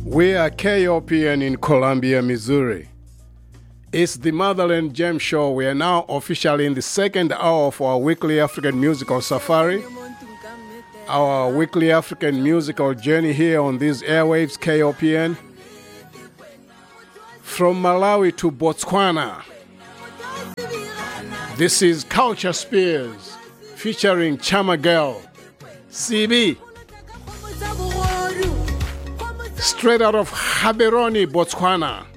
We are KOPN in Columbia, Missouri. It's the Motherland Jam Show. We are now officially in the second hour of our weekly African musical safari. Our weekly African musical journey here on these airwaves, KOPN. From Malawi to Botswana. This is Culture Spears featuring Chama Girl, CB. Straight out of Gaborone, Botswana.